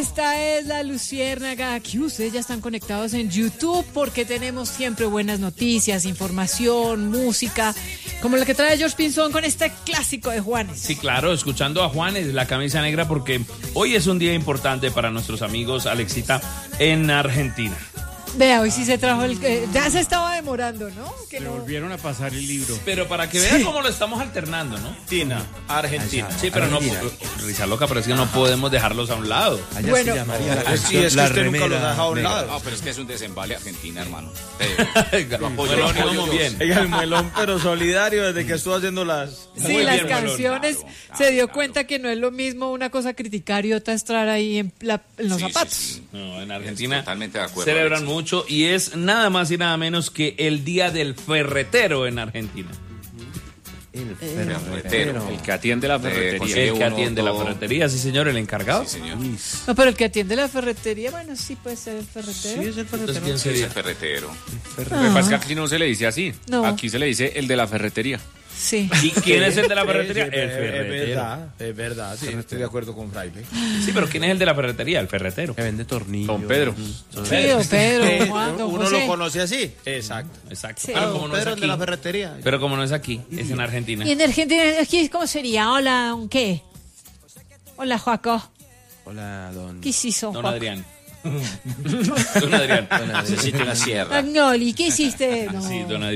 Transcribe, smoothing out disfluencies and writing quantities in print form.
Esta es la Luciérnaga. Aquí ustedes ya están conectados en YouTube porque tenemos siempre buenas noticias, información, música, como la que trae George Pinzón con este clásico de Juanes. Sí, claro, escuchando a Juanes, la camisa negra, porque hoy es un día importante para nuestros amigos, Alexita, en Argentina. Vea, hoy sí se trajo el... ya se estaba demorando, ¿no? Que Le no... volvieron a pasar el libro. Pero para que vean cómo lo estamos alternando, ¿no? Argentina. Sí, pero no, risa loca, pero es que no podemos dejarlos a un lado. Allá Bueno. se llamaría la Sí, canción es que La usted nunca lo Remera deja a un Negra. lado. No, pero es que es un desembale Argentina, hermano. Bueno, vamos bien. Ella el muelón, pero solidario desde que estuvo haciendo las... Sí, Muy las bien, Melón. canciones, se dio cuenta que no es lo mismo una cosa criticar y otra estar ahí en los zapatos. Sí. No, en Argentina Totalmente de acuerdo, celebran Alex. mucho y es nada más y nada menos que el Día del Ferretero en Argentina. El Ferretero. El que atiende la ferretería. consigue El que uno atiende la todo. ferretería, sí señor, el encargado. Sí, señor. No, pero el que atiende la ferretería, bueno, sí puede ser el ferretero. Sí, es el Entonces, ferretero. ¿quién Sí, es sería? el ferretero. Lo que pasa es que aquí no se le dice así. No. Aquí se le dice el de la ferretería. Sí. ¿Y quién es el de la Sí, ferretería? sí, El es ferretero. verdad, sí, estoy de acuerdo con Fraile. Sí, pero ¿quién es el de la ferretería? El ferretero. Que vende tornillos. Don Pedro. Sí, don Pedro, Juan, don Uno José. lo conoce así. Exacto. Exacto. Sí. Pero como no es Pedro, el de la aquí, ferretería. pero como no es aquí, es en Argentina. Y en Argentina, aquí, ¿cómo sería? Hola, ¿un qué? Hola, Joaco. Hola, don. ¿Qué hiciste, Don Joaco? Adrián. Don Adrián. Necesita una sierra. Agnoli, ¿qué hiciste? No. Sí, don Adrián.